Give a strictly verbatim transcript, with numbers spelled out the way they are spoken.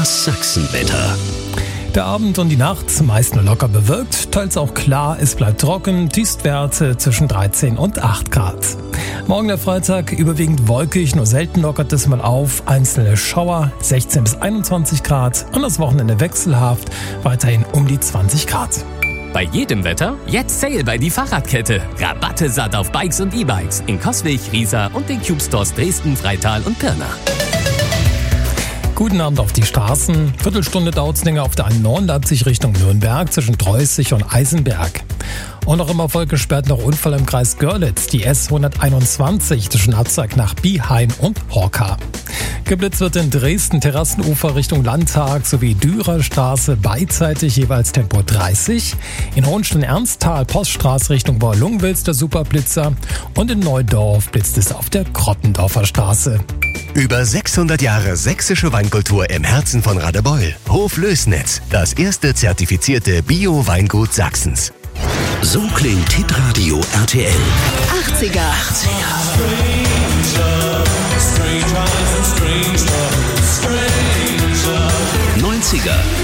Das Sachsenwetter. Der Abend und die Nacht meist nur locker bewölkt, teils auch klar, es bleibt trocken, Tiefstwerte zwischen dreizehn und acht Grad. Morgen der Freitag überwiegend wolkig, nur selten lockert es mal auf, einzelne Schauer, sechzehn bis einundzwanzig Grad und das Wochenende wechselhaft, weiterhin um die zwanzig Grad. Bei jedem Wetter jetzt Sale bei die Fahrradkette. Rabatte satt auf Bikes und E-Bikes in Coswig, Riesa und den Cube Stores Dresden, Freital und Pirna. Guten Abend auf die Straßen. Viertelstunde dauert es länger auf der A neun Leipzig Richtung Nürnberg zwischen Dreußig und Eisenberg. Und noch immer voll gesperrt noch Unfall im Kreis Görlitz, die S hunderteinundzwanzig zwischen Hatzak nach Biehain und Horka. Geblitzt wird in Dresden Terrassenufer Richtung Landtag sowie Dürerstraße beidseitig jeweils Tempo dreißig. In Hohenstein-Ernsthal Poststraße Richtung Borlungwitz der Superblitzer und in Neudorf blitzt es auf der Krottendorfer Straße. Über sechshundert Jahre sächsische Weinkultur im Herzen von Radebeul. Hof Lößnitz, das erste zertifizierte Bio-Weingut Sachsens. So klingt Hitradio R T L. achtziger. neunziger.